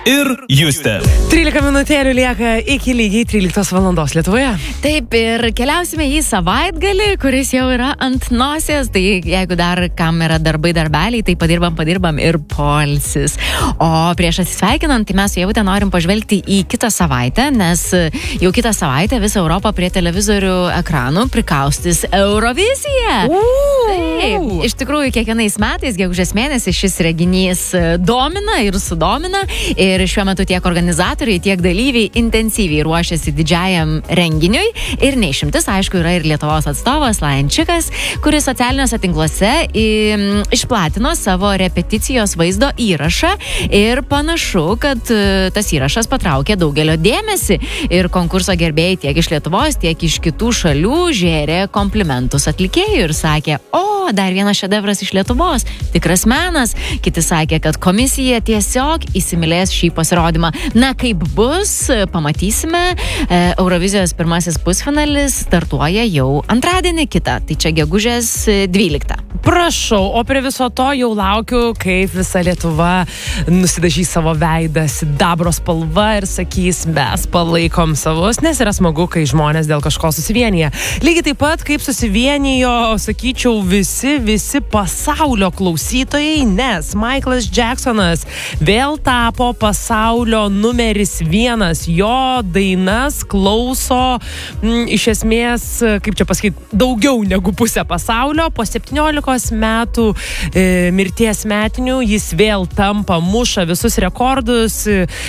ir Justė. 13 minutėlių lieka iki lygiai 13 valandos Lietuvoje. Taip, ir keliausime į savaitgalį, kuris jau yra ant nosies. Tai jeigu dar kam yra darbai darbeliai, tai padirbam ir poilsis. O prieš atsisveikinant, tai mes su Jautė norim pažvelgti į kitą savaitę, nes jau kitą savaitę visą Europą prie televizorių ekranų prikaustys Eurovizija. Taip, iš tikrųjų kiekvienais metais, gegužės mėnesį, šis reginys domina ir sudomina. Ir šiuo metu tiek organizatoriai, tiek dalyviai intensyviai ruošiasi didžiajam renginiui. Ir neišimtis, aišku, yra ir Lietuvos atstovas Lajančikas, kuris socialiniuose tinkluose išplatino savo repeticijos vaizdo įrašą. Ir panašu, kad tas įrašas patraukė daugelio dėmesį. Ir konkurso gerbėjai tiek iš Lietuvos, tiek iš kitų šalių žėrė komplimentus atlikėjui ir sakė, dar vienas šedevras iš Lietuvos, tikras menas. Kiti sakė, kad komisija tiesiog įsimylės šį pasirodymą. Na, kaip bus, pamatysime. Eurovizijos pirmasis pusfinalis startuoja jau antradienį kitą, tai čia gegužės 12. Prašau, o prie viso to jau laukiu, kaip visa Lietuva nusidažys savo veidą sidabro spalva ir sakys, mes palaikom savus, nes yra smagu, kai žmonės dėl kažko susivienyje. Lygiai taip pat, kaip susivienijo, sakyčiau, visi pasaulio klausytojai, nes Michaelas Jacksonas vėl tapo pasaulio numeris 1. Jo dainas klauso iš esmės, kaip čia pasakyti, daugiau negu pusę pasaulio. Po 17 metų mirties metinių jis vėl tampa, muša visus rekordus.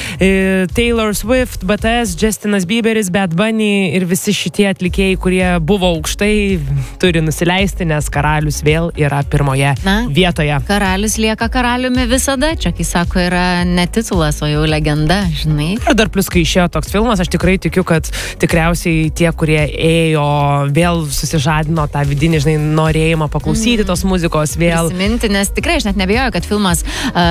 Taylor Swift, BTS, Justinas Bieberis, Bad Bunny ir visi šitie atlikėjai, kurie buvo aukštai, turi nusileisti, nes karalius vėl yra pirmoje vietoje. Karalius lieka karaliumi visada. Čia, kai sako, yra ne titulas, o jau legenda, žinai. Ir dar plus, kai išėjo toks filmas, aš tikrai tikiu, kad tikriausiai tie, kurie ėjo, vėl susižadino tą vidinį, žinai, norėjimą paklausyti tos muzikos vėl. Prisiminti, nes tikrai aš net nebejoju, kad filmas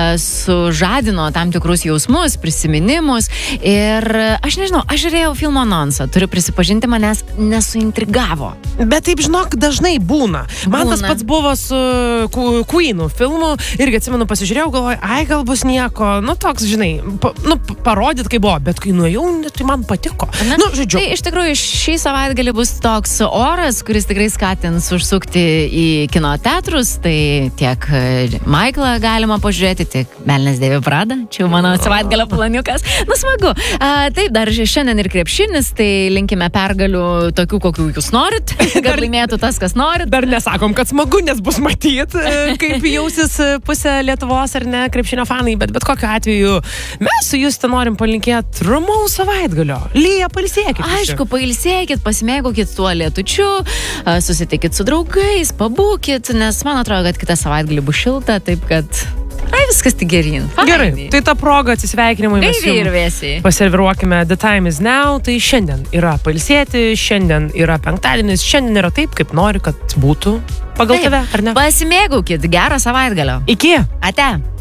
sužadino tam tikrus jausmus, prisiminimus. Ir aš nežinau, aš žiūrėjau filmo anonsą, turiu prisipažinti, manęs nesuintrigavo. Bet taip, žinok, dažnai būna. Man tas pats buvo su Queen'u filmu, irgi atsimenu, pasižiūrėjau, galvoju, gal bus nieko, toks, žinai, parodyt, kaip buvo, bet kai nuėjau, tai man patiko. Žodžiu. Tai iš tikrųjų šį savaitgalį bus toks oras, kuris tikrai skatins užsukti į kino teatrus, tai tiek Michaelą galima pažiūrėti, tiek Melnės dėvi Prada, čia jau mano savaitgalio planiukas. Smagu. Taip, dar šiandien ir krepšinis, tai linkime pergalių tokių, kokių jūs norit, kad laimėtų tas, kas norit. Dar nesakom, kad smagu, nes bus matyt, kaip jausis pusė Lietuvos ar ne krepšinio fanai, bet kokiu atveju mes su Juste norim palinkėti ramaus savaitgalio. Lyja, pailsėkit. Aišku, pailsėkit, pasimėgaukit tuo lietučiu, susitikit su draugais, pabūkit, nes man atrodo, kad kitą savaitgalį bus šilta, taip kad viskas tik gerin. Gerai, tai ta proga atsisveikinimui mes jums paserviruokime The Time Is Now. Tai šiandien yra pailsėti, šiandien yra penktadienis, šiandien yra taip, kaip nori, kad būtų pagal tave, ar ne? Pasimėgaukit, gero savaitgalio. Iki. Ate.